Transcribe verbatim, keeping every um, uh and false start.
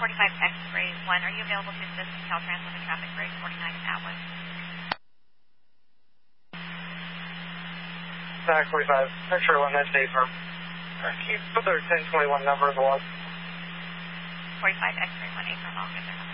forty-five X-ray one, are you available to assist Caltrans with the traffic break forty-nine Atwood? nine forty-five, X-ray one, that's eight firm. Can you put their ten twenty-one number as well? forty-five X-ray one, eight firm, all good there.